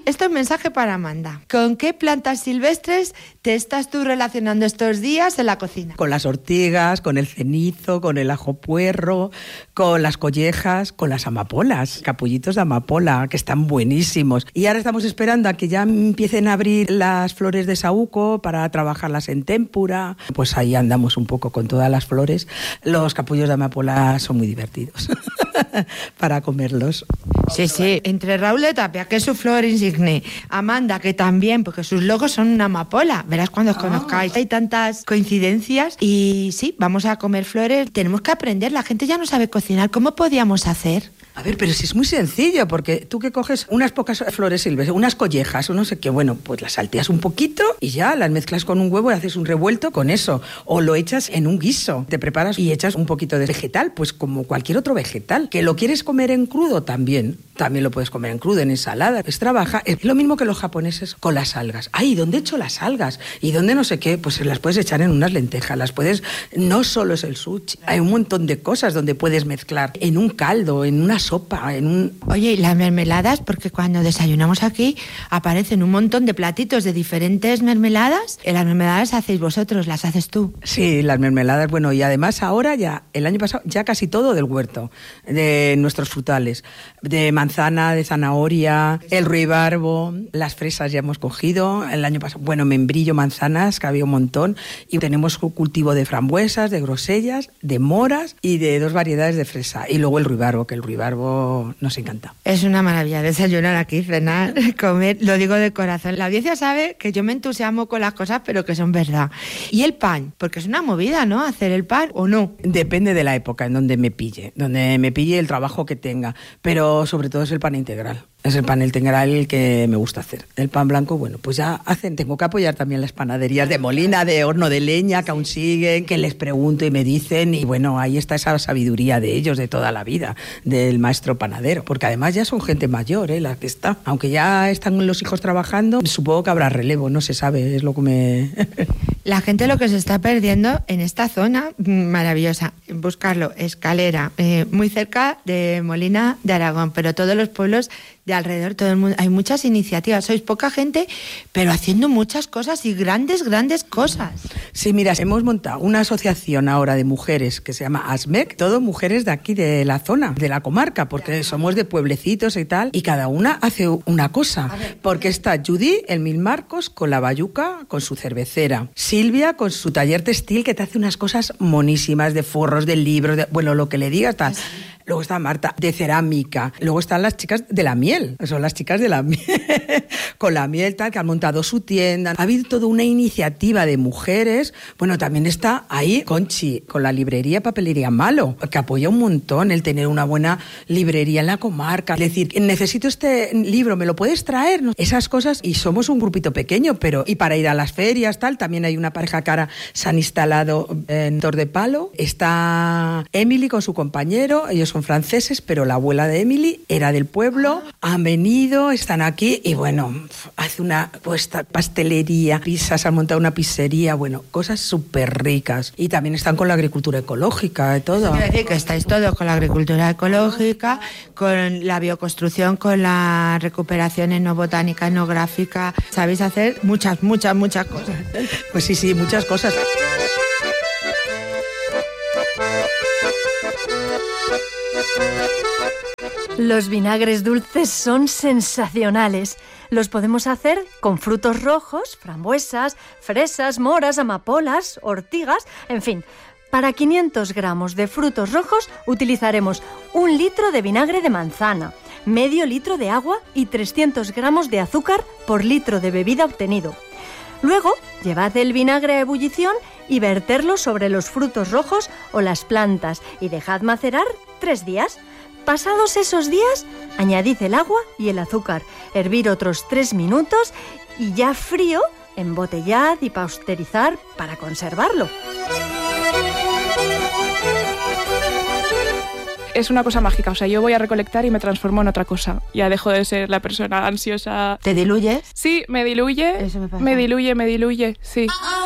Esto es mensaje para Amanda. ¿Con qué plantas silvestres te estás tú relacionando estos días en la cocina? Con las ortigas, con el cenizo, con el ajo puerro, con las collejas, con las amapolas, capullitos de amapola, que están buenísimos. Y ahora estamos esperando a que ya empiecen a abrir las flores de saúco para trabajarlas en témpura. Pues ahí andamos un poco con todas las flores. Los capullos de amapola son muy divertidos para comerlos. Sí, entre Raúl de Tapia, que es su flor insigne, Amanda, que también, porque sus logos son una amapola. Verás cuando os conozcáis. Hay tantas coincidencias. Y sí, vamos a comer flores. Tenemos que aprender. La gente ya no sabe cocinar. ¿Cómo podíamos hacer? A ver, pero si es muy sencillo, porque tú que coges unas pocas flores silvestres, unas collejas o no sé qué, bueno, pues las salteas un poquito y ya las mezclas con un huevo y haces un revuelto con eso. O lo echas en un guiso, te preparas y echas un poquito de vegetal, pues como cualquier otro vegetal. ¿Que lo quieres comer en crudo? También lo puedes comer en crudo, en ensalada. Es trabaja, es lo mismo que los japoneses con las algas. Ay, ¿dónde echo las algas? ¿Y dónde no sé qué? Pues las puedes echar en unas lentejas, las puedes... No solo es el sushi, hay un montón de cosas donde puedes mezclar en un caldo, en una sopa, en un... Oye, y las mermeladas, porque cuando desayunamos aquí aparecen un montón de platitos de diferentes mermeladas. Las mermeladas hacéis vosotros, las haces tú. Sí, las mermeladas, bueno, y además ahora ya, el año pasado, ya casi todo del huerto, de nuestros frutales, de manzana, de zanahoria, el ruibarbo, las fresas ya hemos cogido, el año pasado, bueno, membrillo, manzanas, que había un montón, y tenemos cultivo de frambuesas, de grosellas, de moras y de 2 variedades de fresa, y luego el ruibarbo, que el ruibarbo nos encanta. Es una maravilla desayunar aquí, cenar, comer, lo digo de corazón. La audiencia sabe que yo me entusiasmo con las cosas, pero que son verdad. Y el pan, porque es una movida, ¿no? Hacer el pan, ¿o no? Depende de la época en donde me pille el trabajo que tenga, pero sobre todo es el pan integral. Es el pan integral el que me gusta hacer. El pan blanco, bueno, pues ya tengo que apoyar también las panaderías de Molina, de horno de leña, que aún siguen, que les pregunto y me dicen, y bueno, ahí está esa sabiduría de ellos de toda la vida, del maestro panadero, porque además ya son gente mayor, la que está. Aunque ya están los hijos trabajando, supongo que habrá relevo, no se sabe, es lo que me... La gente lo que se está perdiendo en esta zona maravillosa, buscarlo, Escalera, muy cerca de Molina de Aragón, pero todos los pueblos de alrededor, todo el mundo, hay muchas iniciativas, sois poca gente, pero haciendo muchas cosas y grandes cosas. Sí, mira, hemos montado una asociación ahora de mujeres que se llama ASMEC, todo mujeres de aquí de la zona, de la comarca, porque somos de pueblecitos y tal, y cada una hace una cosa, porque está Judy, el Mil Marcos, con la bayuca, con su cervecera, Silvia con su taller textil, que te hace unas cosas monísimas, de forros, de libros, bueno, lo que le digas, tal. Luego está Marta, de cerámica. Luego están las chicas de la miel. Son las chicas de la miel. Con la miel, tal, que han montado su tienda. Ha habido toda una iniciativa de mujeres. Bueno, también está ahí Conchi, con la librería Papelería Malo, que apoya un montón el tener una buena librería en la comarca. Es decir, necesito este libro, ¿me lo puedes traer? ¿No? Esas cosas, y somos un grupito pequeño, pero... Y para ir a las ferias, tal, también hay una pareja que ahora se han instalado en Tor de Palo. Está Emily con su compañero, ellos son franceses, pero la abuela de Emily era del pueblo, han venido, están aquí y bueno, hace una pastelería, pizzas, han montado una pizzería, bueno, cosas súper ricas. Y también están con la agricultura ecológica y todo. Quiero decir que estáis todos con la agricultura ecológica, con la bioconstrucción, con la recuperación etnobotánica, etnográfica. Sabéis hacer muchas cosas. Pues sí, muchas cosas. Los vinagres dulces son sensacionales. Los podemos hacer con frutos rojos, frambuesas, fresas, moras, amapolas, ortigas, en fin. Para 500 gramos de frutos rojos utilizaremos 1 litro de vinagre de manzana, medio litro de agua y 300 gramos de azúcar por litro de bebida obtenido. Luego, llevad el vinagre a ebullición y verterlo sobre los frutos rojos o las plantas y dejad macerar 3 días. Pasados esos días, añadid el agua y el azúcar, hervir otros 3 minutos y ya frío, embotellad y pasteurizar para conservarlo. Es una cosa mágica, o sea, yo voy a recolectar y me transformo en otra cosa. Ya dejo de ser la persona ansiosa. ¿Te diluyes? Sí, me diluye. Eso me pasa. Me diluye, sí.